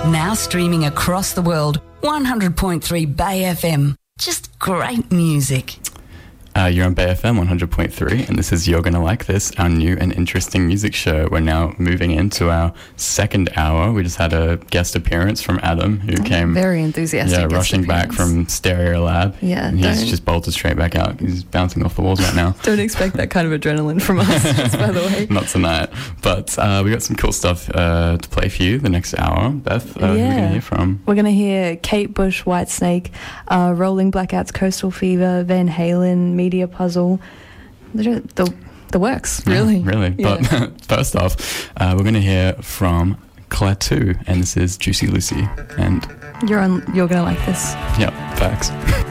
Now streaming across the world, 100.3 Bay FM. Just great music. You're on Bay FM 100.3, and this is You're Gonna Like This, our new and interesting music show. We're now moving into our second hour. We just had a guest appearance from Adam, who came very enthusiastic. Yeah, rushing back from Stereo Lab. Yeah, and he's just bolted straight back out. He's bouncing off the walls right now. Don't expect that kind of adrenaline from us, just by the way. Not tonight, but we got some cool stuff to play for you the next hour. Beth, who are we gonna hear from? We're gonna hear Kate Bush, Whitesnake, Rolling Blackouts, Coastal Fever, Van Halen, Media Puzzle, the works, really. Yeah, really. Yeah. But first off, we're going to hear from Klaatu, and this is Juicy Lucy. And you're gonna like this. Yep, facts.